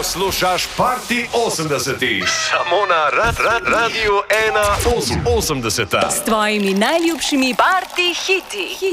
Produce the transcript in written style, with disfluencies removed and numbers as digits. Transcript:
Poslušaš Party 80. Samo na Radiju 1. 80. S tvojimi najljubšimi party hiti.